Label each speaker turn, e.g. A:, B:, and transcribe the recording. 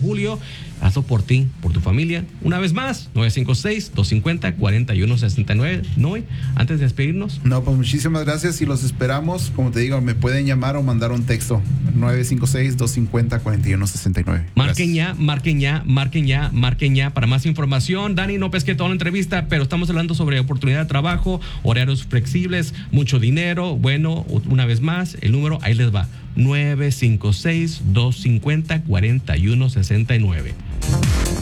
A: julio. Hazlo por ti, por tu familia. Una vez más, 956-250-4169. Noy, antes de despedirnos.
B: No, pues muchísimas gracias y los esperamos. Como te digo, me pueden llamar o mandar un texto. 956-250-4169.
A: Marquen ya para más información. Dani, no pesqué toda la entrevista, pero estamos hablando sobre oportunidad de trabajo, horarios flexibles, mucho dinero. Bueno, una vez más, el número ahí les va. 956-250-4169.